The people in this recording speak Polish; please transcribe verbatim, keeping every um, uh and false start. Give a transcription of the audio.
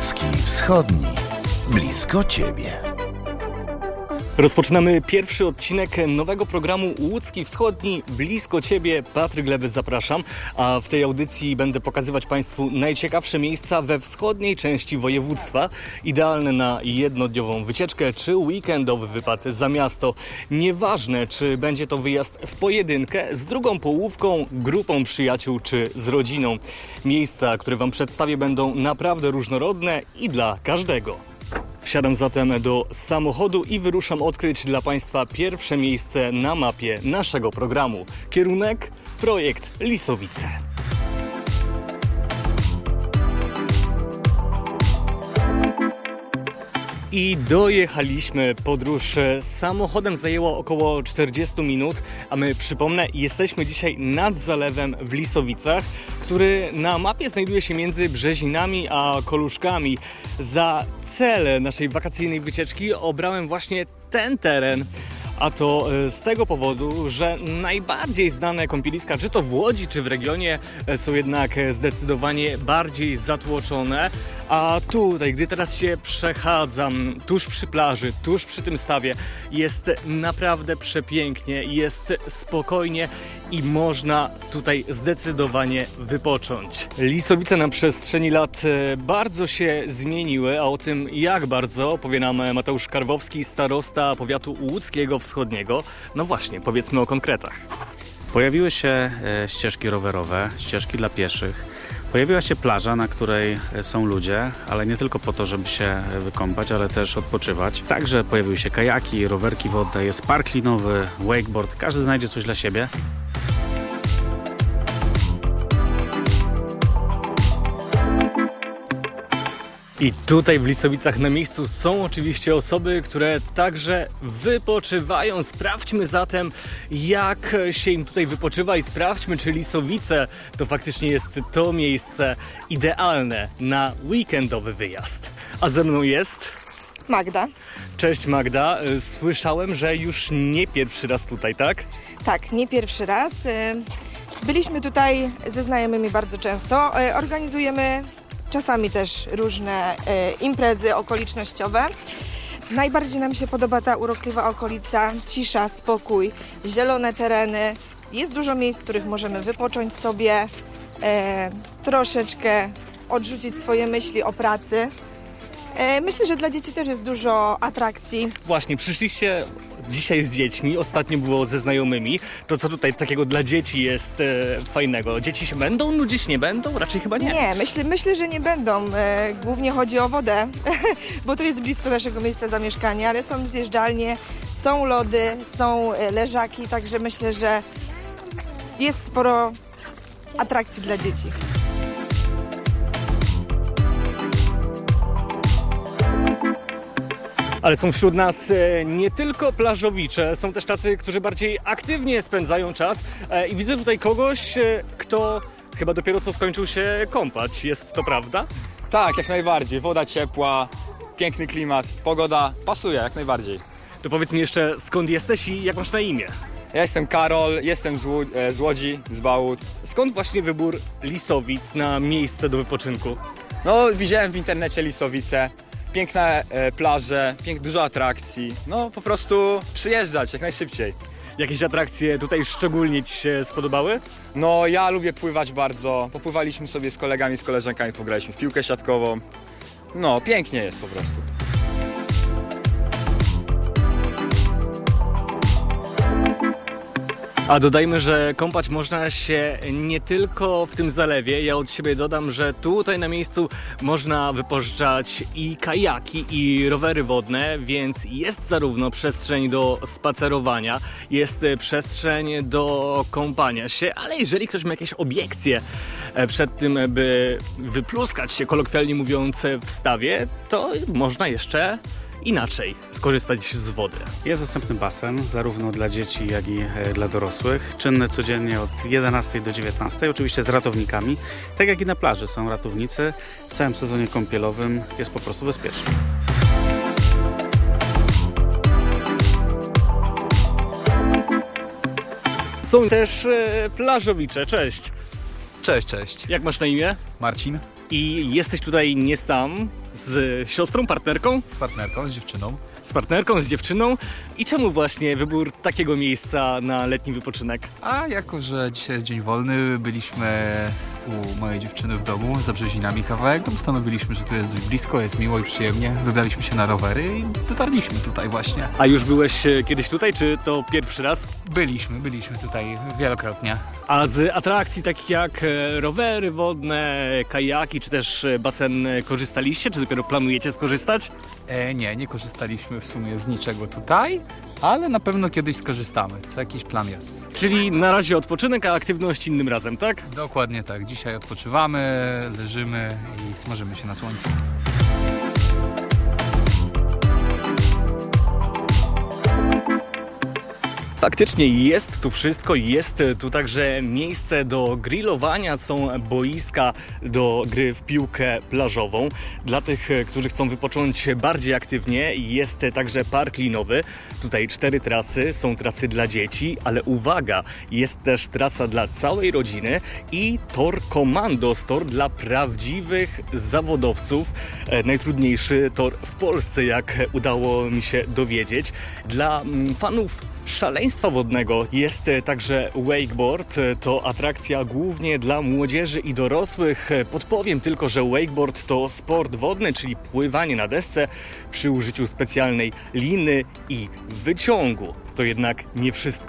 Łódzki Wschodni. Blisko Ciebie. Rozpoczynamy pierwszy odcinek nowego programu Łódzki Wschodni. Blisko Ciebie. Patryk Lewy, zapraszam. A w tej audycji będę pokazywać Państwu najciekawsze miejsca we wschodniej części województwa. Idealne na jednodniową wycieczkę czy weekendowy wypad za miasto. Nieważne, czy będzie to wyjazd w pojedynkę, z drugą połówką, grupą przyjaciół czy z rodziną. Miejsca, które Wam przedstawię, będą naprawdę różnorodne i dla każdego. Wsiadam zatem do samochodu i wyruszam odkryć dla Państwa pierwsze miejsce na mapie naszego programu. Kierunek: projekt Lisowice. I dojechaliśmy. Podróż samochodem zajęła około czterdzieści minut, a my, przypomnę, jesteśmy dzisiaj nad zalewem w Lisowicach, który na mapie znajduje się między Brzezinami a Koluszkami. Za cel naszej wakacyjnej wycieczki obrałem właśnie ten teren. A to z tego powodu, że najbardziej znane kąpieliska, czy to w Łodzi, czy w regionie, są jednak zdecydowanie bardziej zatłoczone. A tutaj, gdy teraz się przechadzam tuż przy plaży, tuż przy tym stawie, jest naprawdę przepięknie, jest spokojnie i można tutaj zdecydowanie wypocząć. Lisowice na przestrzeni lat bardzo się zmieniły, a o tym, jak bardzo, opowie nam Mateusz Karwowski, starosta powiatu łódzkiego wschodniego. No właśnie, powiedzmy o konkretach. Pojawiły się ścieżki rowerowe, ścieżki dla pieszych. Pojawiła się plaża, na której są ludzie, ale nie tylko po to, żeby się wykąpać, ale też odpoczywać. Także pojawiły się kajaki, rowerki wodne, jest park linowy, wakeboard. Każdy znajdzie coś dla siebie. I tutaj w Lisowicach na miejscu są oczywiście osoby, które także wypoczywają. Sprawdźmy zatem, jak się im tutaj wypoczywa i sprawdźmy, czy Lisowice to faktycznie jest to miejsce idealne na weekendowy wyjazd. A ze mną jest Magda. Cześć Magda. Słyszałem, że już nie pierwszy raz tutaj, tak? Tak, nie pierwszy raz. Byliśmy tutaj ze znajomymi bardzo często. Organizujemy czasami też różne e, imprezy okolicznościowe. Najbardziej nam się podoba ta urokliwa okolica, cisza, spokój, zielone tereny. Jest dużo miejsc, w których możemy wypocząć sobie, e, troszeczkę odrzucić swoje myśli o pracy. E, myślę, że dla dzieci też jest dużo atrakcji. Właśnie, przyszliście dzisiaj z dziećmi, ostatnio było ze znajomymi. To co tutaj takiego dla dzieci jest e, fajnego? Dzieci się będą nudzić, nie będą? Raczej chyba nie. Nie, myślę, myślę że nie będą. E, głównie chodzi o wodę, bo to jest blisko naszego miejsca zamieszkania, ale są zjeżdżalnie, są lody, są leżaki, także myślę, że jest sporo atrakcji dla dzieci. Ale są wśród nas nie tylko plażowicze, są też tacy, którzy bardziej aktywnie spędzają czas. I widzę tutaj kogoś, kto chyba dopiero co skończył się kąpać. Jest to prawda? Tak, jak najbardziej. Woda ciepła, piękny klimat, pogoda pasuje jak najbardziej. To powiedz mi jeszcze, skąd jesteś i jak masz na imię? Ja jestem Karol, jestem z, Łu- z Łodzi, z Bałut. Skąd właśnie wybór Lisowic na miejsce do wypoczynku? No, widziałem w internecie Lisowice. Piękne e, plaże, pięk, dużo atrakcji. No, po prostu przyjeżdżać jak najszybciej. Jakieś atrakcje tutaj szczególnie Ci się spodobały? No, ja lubię pływać bardzo. Popływaliśmy sobie z kolegami, z koleżankami, pograliśmy w piłkę siatkową. No, pięknie jest po prostu. A dodajmy, że kąpać można się nie tylko w tym zalewie. Ja od siebie dodam, że tutaj na miejscu można wypożyczać i kajaki, i rowery wodne, więc jest zarówno przestrzeń do spacerowania, jest przestrzeń do kąpania się, ale jeżeli ktoś ma jakieś obiekcje przed tym, by wypluskać się, kolokwialnie mówiąc, w stawie, to można jeszcze inaczej skorzystać z wody. Jest dostępny basen zarówno dla dzieci, jak i dla dorosłych. Czynny codziennie od jedenastej do dziewiętnastej, oczywiście z ratownikami. Tak jak i na plaży są ratownicy. W całym sezonie kąpielowym jest po prostu bezpiecznie. Są też e, plażowicze. Cześć. Cześć, cześć. Jak masz na imię? Marcin. I jesteś tutaj nie sam. Z siostrą, partnerką? Z partnerką, z dziewczyną. Z partnerką, z dziewczyną. I czemu właśnie wybór takiego miejsca na letni wypoczynek? A jako, że dzisiaj jest dzień wolny, byliśmy u mojej dziewczyny w domu za Brzezinami kawałek. Postanowiliśmy, że tu jest dość blisko, jest miło i przyjemnie. Wybraliśmy się na rowery i dotarliśmy tutaj właśnie. A już byłeś e, kiedyś tutaj, czy to pierwszy raz? Byliśmy, byliśmy tutaj wielokrotnie. A z atrakcji takich jak e, rowery wodne, kajaki, czy też e, basen e, korzystaliście, czy dopiero planujecie skorzystać? E, nie, nie korzystaliśmy w sumie z niczego tutaj, ale na pewno kiedyś skorzystamy. Co jakiś plan jest. Czyli na razie odpoczynek, a aktywność innym razem, tak? Dokładnie tak. Dzisiaj odpoczywamy, leżymy i smażymy się na słońcu. Faktycznie jest tu wszystko, jest tu także miejsce do grillowania, są boiska do gry w piłkę plażową. Dla tych, którzy chcą wypocząć bardziej aktywnie, jest także park linowy. Tutaj cztery trasy, są trasy dla dzieci, ale uwaga, jest też trasa dla całej rodziny i tor Commandos, tor dla prawdziwych zawodowców. Najtrudniejszy tor w Polsce, jak udało mi się dowiedzieć. Dla fanów szaleństwa wodnego jest także wakeboard. To atrakcja głównie dla młodzieży i dorosłych. Podpowiem tylko, że wakeboard to sport wodny, czyli pływanie na desce przy użyciu specjalnej liny i wyciągu. To jednak nie wszystko.